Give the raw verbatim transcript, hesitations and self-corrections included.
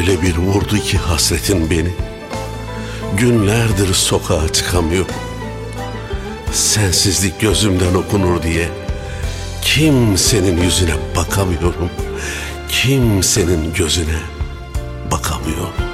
Öyle bir vurdu ki hasretin beni, günlerdir sokağa çıkamıyorum. Sensizlik gözümden okunur diye kimsenin yüzüne bakamıyorum. Kimsenin gözüne bakamıyorum.